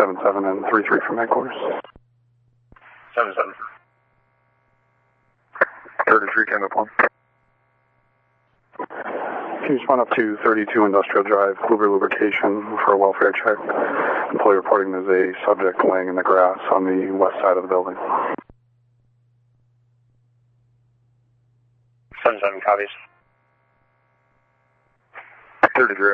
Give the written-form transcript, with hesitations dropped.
7-7 and 3-3 from headquarters. 7-7. 33, Canada 1. Can you respond up to 32 Industrial Drive, Kluber Lubrication, for a welfare check? Employee reporting there's a subject laying in the grass on the west side of the building. 7-7 copies. 33.